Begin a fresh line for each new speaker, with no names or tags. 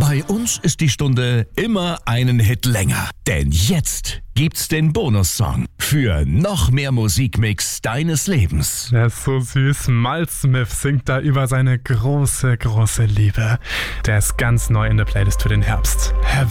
Bei uns ist die Stunde immer einen Hit länger. Denn jetzt gibt's den Bonussong für noch mehr Musikmix deines Lebens.
Der ist so süß. Miles Smith singt da über seine große, große Liebe. Der ist ganz neu in der Playlist für den Herbst.